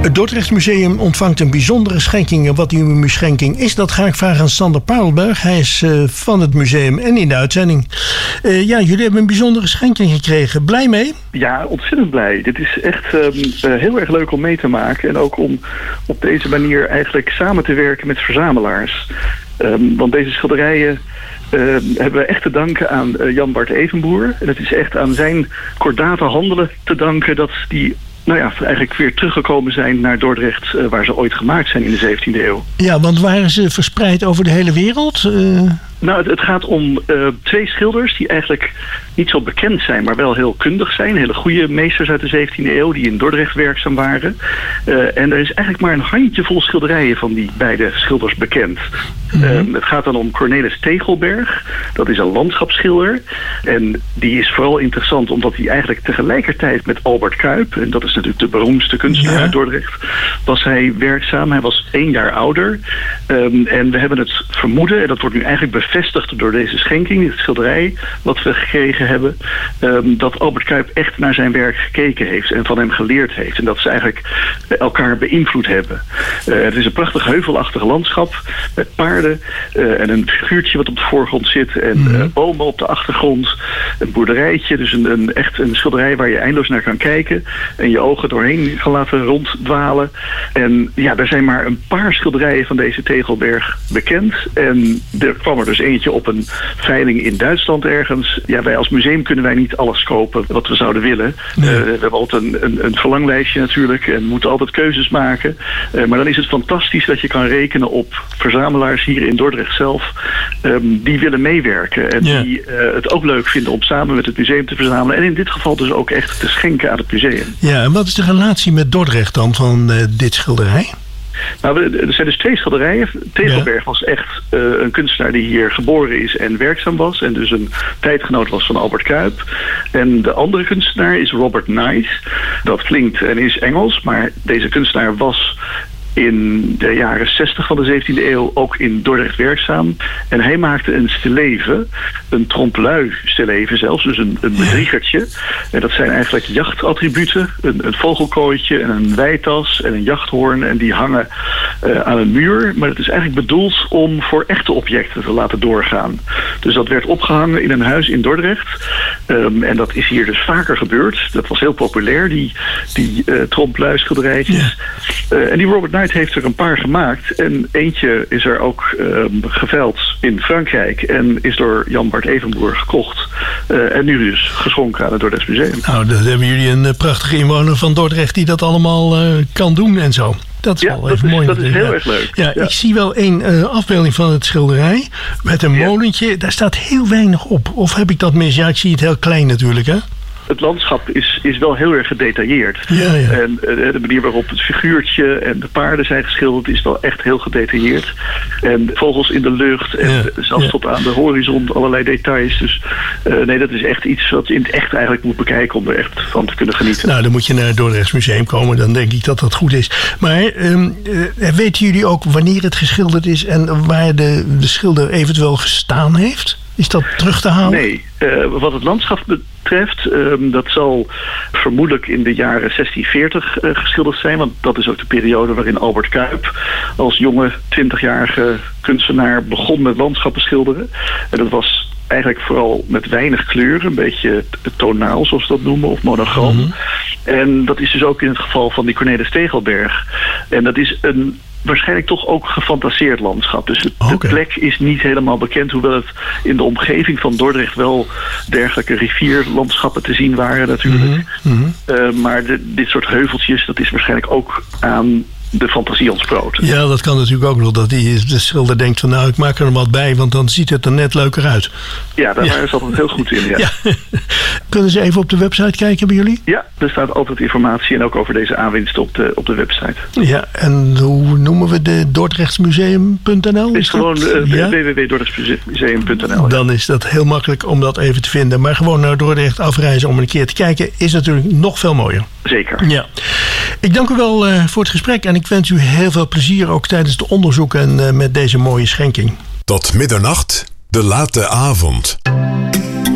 Het Dordrechts Museum ontvangt een bijzondere schenking. En wat die schenking is, dat ga ik vragen aan Sander Parelberg. Hij is van het museum en in de uitzending. Jullie hebben een bijzondere schenking gekregen. Blij mee? Ja, ontzettend blij. Dit is echt heel erg leuk om mee te maken. En ook om op deze manier eigenlijk samen te werken met verzamelaars. Want deze schilderijen hebben we echt te danken aan Jan Bart Evenboer. En het is echt aan zijn kordate handelen te danken dat die eigenlijk weer teruggekomen zijn naar Dordrecht, waar ze ooit gemaakt zijn in de 17e eeuw. Ja, want waren ze verspreid over de hele wereld? Nou, het gaat om 2 schilders die eigenlijk niet zo bekend zijn, maar wel heel kundig zijn. Hele goede meesters uit de 17e eeuw die in Dordrecht werkzaam waren. En er is eigenlijk maar een handjevol schilderijen van die beide schilders bekend. Het gaat dan om Cornelis Tegelberg. Dat is een landschapsschilder. En die is vooral interessant omdat hij eigenlijk tegelijkertijd met Albert Cuyp, en dat is natuurlijk de beroemdste kunstenaar uit Dordrecht, was hij werkzaam. Hij was 1 jaar ouder. En we hebben het vermoeden, en dat wordt nu eigenlijk bevestigd door deze schenking, het schilderij wat we gekregen hebben, dat Albert Cuyp echt naar zijn werk gekeken heeft en van hem geleerd heeft. En dat ze eigenlijk elkaar beïnvloed hebben. Het is een prachtig heuvelachtig landschap met paarden en een figuurtje wat op de voorgrond zit en bomen op de achtergrond. Een boerderijtje, dus echt een schilderij waar je eindeloos naar kan kijken en je ogen doorheen gaan laten ronddwalen. En ja, er zijn maar een paar schilderijen van deze Tegelberg bekend. En er kwam er dus eentje op een veiling in Duitsland ergens. Ja, wij als museum kunnen wij niet alles kopen wat we zouden willen. We hebben altijd een verlanglijstje natuurlijk en moeten altijd keuzes maken. Maar dan is het fantastisch dat je kan rekenen op verzamelaars hier in Dordrecht zelf die willen meewerken. En die het ook leuk vinden om samen met het museum te verzamelen. En in dit geval dus ook echt te schenken aan het museum. Ja, en wat is de relatie met Dordrecht dan van dit schilderij? Nou, er zijn dus 2 schilderijen. Tegelberg was echt een kunstenaar die hier geboren is en werkzaam was. En dus een tijdgenoot was van Albert Cuyp. En de andere kunstenaar is Robert Knight. Dat klinkt en is Engels, maar deze kunstenaar was in de jaren 60 van de 17e eeuw ook in Dordrecht werkzaam. En hij maakte een stilleven, een trompe-l'œil stilleven zelfs, dus een bedriegertje. En dat zijn eigenlijk jachtattributen, een vogelkooitje en een weitas en een jachthoorn. En die hangen aan een muur. Maar het is eigenlijk bedoeld om voor echte objecten te laten doorgaan. Dus dat werd opgehangen in een huis in Dordrecht. En dat is hier dus vaker gebeurd. Dat was heel populair, die trompe-l'œil schilderijtjes. En die Robert Knight heeft er een paar gemaakt. En eentje is er ook geveild in Frankrijk. En is door Jan Bart Evenboer gekocht. En nu dus geschonken aan het Dordrechts Museum. Nou, dan hebben jullie een prachtige inwoner van Dordrecht die dat allemaal kan doen en zo. Dat is wel even mooi. Dat is heel erg leuk. Ja, ik zie wel een afbeelding van het schilderij met een molentje. Daar staat heel weinig op. Of heb ik dat mis? Ja, ik zie het heel klein natuurlijk, hè? Het landschap is wel heel erg gedetailleerd. Ja. En de manier waarop het figuurtje en de paarden zijn geschilderd is wel echt heel gedetailleerd. En vogels in de lucht en zelfs tot aan de horizon allerlei details. Dus dat is echt iets wat je in het echt eigenlijk moet bekijken om er echt van te kunnen genieten. Nou, dan moet je naar het Dordrechts Museum komen. Dan denk ik dat dat goed is. Maar weten jullie ook wanneer het geschilderd is en waar de schilder eventueel gestaan heeft? Is dat terug te halen? Nee, wat het landschap betreft, dat zal vermoedelijk in de jaren 1640 geschilderd zijn. Want dat is ook de periode waarin Albert Cuyp als jonge 20-jarige kunstenaar begon met landschappen schilderen. En dat was eigenlijk vooral met weinig kleur, een beetje tonaal zoals we dat noemen, of monochroom. En dat is dus ook in het geval van die Cornelis Tegelberg. En dat is een waarschijnlijk toch ook gefantaseerd landschap. Dus de plek is niet helemaal bekend, hoewel het in de omgeving van Dordrecht wel dergelijke rivierlandschappen te zien waren natuurlijk. Maar dit soort heuveltjes, dat is waarschijnlijk ook aan de fantasie ontsproten. Ja, dat kan natuurlijk ook nog, dat de schilder denkt van nou, ik maak er wat bij, want dan ziet het er net leuker uit. Ja, daar zat het heel goed in. Ja. Kunnen ze even op de website kijken bij jullie? Ja, er staat altijd informatie en ook over deze aanwinst op de website. Ja, en hoe noemen we de Dordrechtsmuseum.nl? Is gewoon www.dordrechtsmuseum.nl. Dan is dat heel makkelijk om dat even te vinden. Maar gewoon naar Dordrecht afreizen om een keer te kijken is natuurlijk nog veel mooier. Zeker. Ja. Ik dank u wel voor het gesprek en ik wens u heel veel plezier ook tijdens het onderzoek en met deze mooie schenking. Tot middernacht, de late avond.